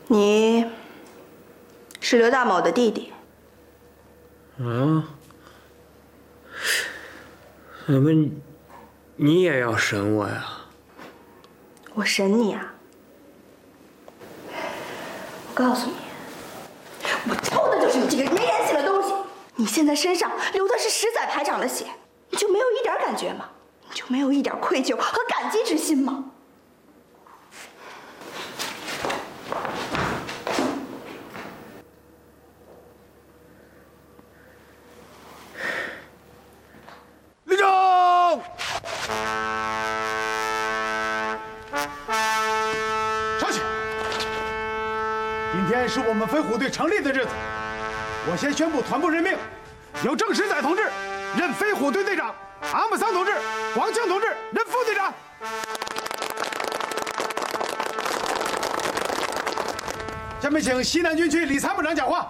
你是刘大某的弟弟。 怎么你也要审我呀？ 我审你啊！我告诉你，我抽的就是你这个没人性的东西！你现在身上流的是10载排长的血，你就没有一点感觉吗？你就没有一点愧疚和感激之心吗？ 立正！上去！今天是我们飞虎队成立的日子，我先宣布团部任命，由郑石载同志任飞虎队队长，阿姆桑同志、王庆同志任副队长。下面请西南军区李参谋长讲话。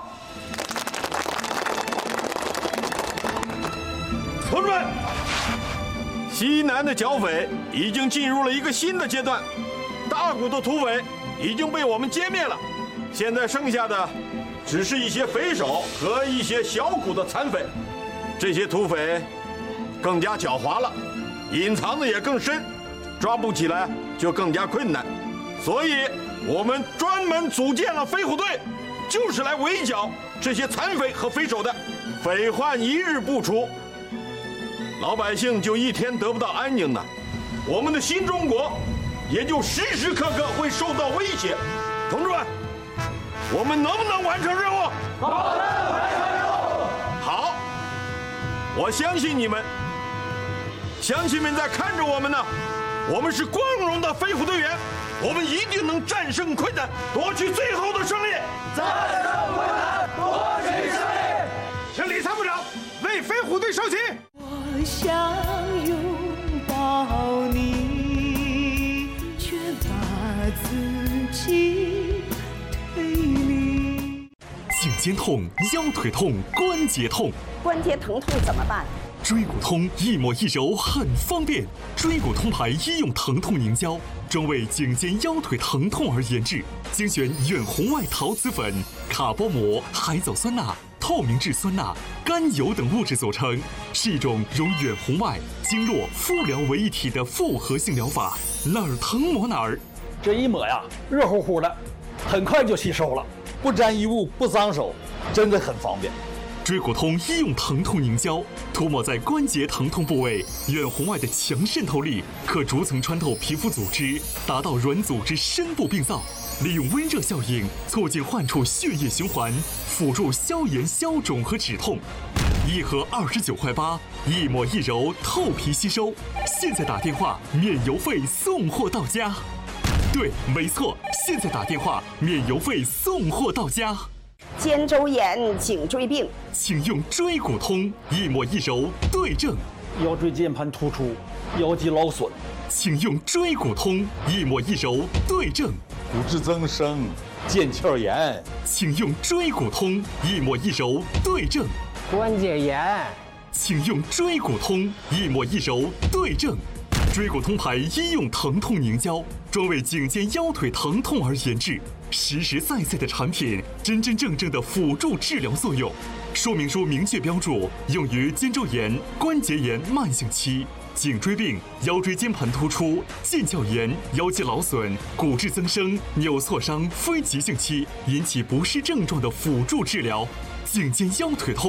同志们，西南的剿匪已经进入了一个新的阶段，大股的土匪已经被我们歼灭了，现在剩下的只是一些匪首和一些小股的残匪。这些土匪更加狡猾了，隐藏的也更深，抓捕起来就更加困难。所以我们专门组建了飞虎队，就是来围剿这些残匪和匪首的。匪患一日不除，老百姓就一天得不到安宁呢，我们的新中国也就时时刻刻会受到威胁。同志们，我们能不能完成任务？好的，完成任务。好，我相信你们，乡亲们在看着我们呢。我们是光荣的飞虎队员，我们一定能战胜困难，夺取最后的胜利。战胜困难，夺取胜利。 请李参谋长为飞虎队升旗。 我想拥抱你，却把自己推离。 颈肩痛、腰腿痛、关节痛， 关节疼痛怎么办？ 椎骨通一抹一揉很方便，椎骨通牌医用疼痛凝胶，专为颈肩腰腿疼痛而研制，精选远红外陶瓷粉、卡波膜、海藻酸钠、透明质酸钠、甘油等物质组成，是一种融远红外、经络、敷疗为一体的复合性疗法，哪儿疼抹哪儿。 这一抹呀，热乎乎的，很快就吸收了，不沾衣物，不脏手，真的很方便。 椎骨通医用疼痛凝胶，涂抹在关节疼痛部位，远红外的强渗透力可逐层穿透皮肤组织，达到软组织深部病灶，利用温热效应促进患处血液循环，辅助消炎消肿和止痛。一盒29块8，一抹一揉，透皮吸收。现在打电话免邮费送货到家。对，没错，现在打电话免邮费送货到家。 肩周炎、颈椎病， 请用椎骨通，一抹一揉对症。 腰椎间盘突出、腰肌劳损， 请用椎骨通，一抹一揉对症。 骨质增生、腱鞘炎， 请用椎骨通，一抹一揉对症。 关节炎， 请用椎骨通，一抹一揉对症。椎骨通牌医用疼痛凝胶，专为颈肩腰腿疼痛而研制，实实在在的产品，真真正正的辅助治疗作用。说明书明确标注，用于肩周炎、关节炎慢性期、颈椎病、腰椎间盘突出、腱鞘炎、腰肌劳损、骨质增生、扭挫伤非急性期引起不适症状的辅助治疗。颈肩腰腿痛